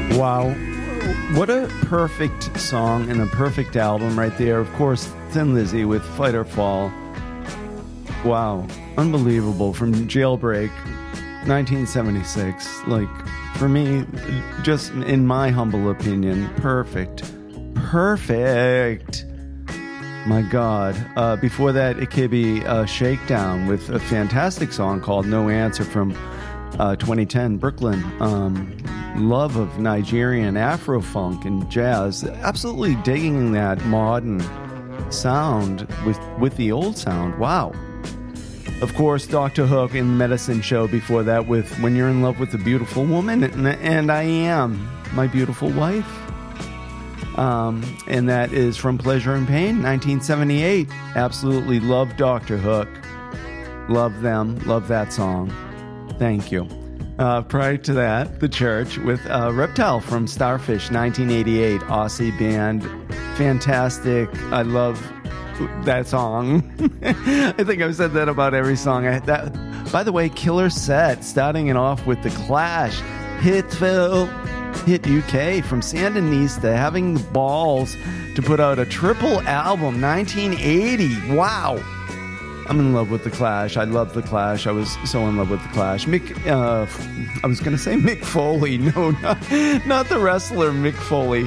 Wow. What a perfect song and a perfect album right there. Of course, Thin Lizzy with Fight or Fall. Wow. Unbelievable. From Jailbreak, 1976. Like, for me, just in my humble opinion, perfect. Perfect. My God. Before that, Ikibi Shakedown with a fantastic song called No Answer from 2010, Brooklyn. Love of Nigerian Afro-funk and jazz. Absolutely digging that modern sound with the old sound. Wow. Of course, Dr. Hook in Medicine Show before that with When You're in Love with a Beautiful Woman, and I Am My Beautiful Wife. And that is from Pleasure and Pain, 1978. Absolutely love Dr. Hook. Love them. Love that song. Thank you. Prior to that, The Church with Reptile from Starfish, 1988. Aussie band. Fantastic. I love that song. I think I've said that about every song. By the way, killer set, starting it off with The Clash. Hitsville, Hit UK from Sandinista, having the balls to put out a triple album, 1980. Wow. I'm in love with The Clash. I love The Clash. I was so in love with The Clash. I was going to say Mick Foley. No, not the wrestler Mick Foley.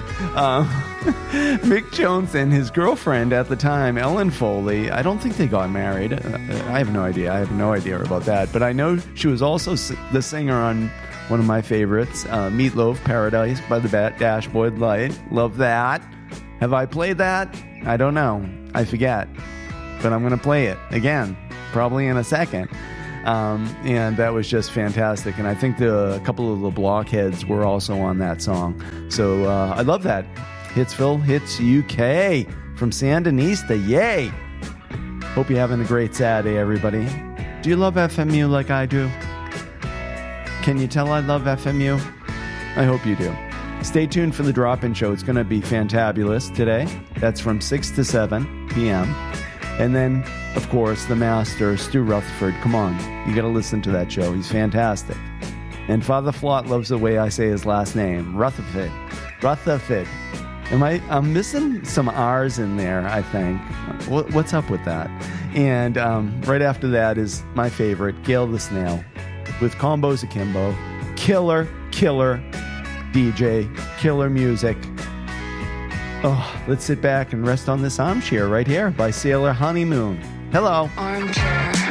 Mick Jones and his girlfriend at the time, Ellen Foley. I don't think they got married. I have no idea. I have no idea about that. But I know she was also the singer on one of my favorites, Meatloaf, Paradise by the Dashboard Light. Love that. Have I played that? I don't know. I forget. But I'm going to play it again, probably in a second. And that was just fantastic. And I think a couple of the Blockheads were also on that song. So I love that. Hitsville, Hits UK from Sandinista. Yay! Hope you're having a great Saturday, everybody. Do you love FMU like I do? Can you tell I love FMU? I hope you do. Stay tuned for the drop-in show. It's going to be fantabulous today. That's from 6 to 7 p.m., and then, of course, the master, Stu Rutherford. Come on, you got to listen to that show. He's fantastic. And Father Flott loves the way I say his last name, Rutherford. Rutherford. I'm missing some R's in there, I think. What's up with that? And right after that is my favorite, Gail the Snail, with Combos Akimbo. Killer DJ, killer music. Oh, let's sit back and rest on this armchair right here by Sailor Honeymoon. Hello. Armchair.